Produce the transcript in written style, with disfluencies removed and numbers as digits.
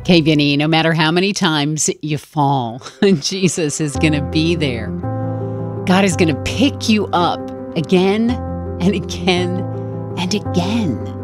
Okay, Vinny, no matter how many times you fall, Jesus is going to be there. God is going to pick you up again and again and again.